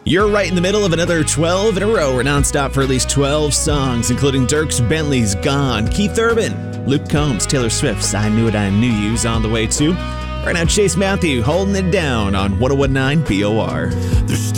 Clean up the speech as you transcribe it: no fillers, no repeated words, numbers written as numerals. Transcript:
You're right in the middle of another 12 in a row. We're nonstop for at least 12 songs, including Dierks Bentley's Gone, Keith Urban, Luke Combs, Taylor Swift's I Knew It, I Knew You's on the way too. Right now, Chase Matthew holding it down on 101.9 BOR. There's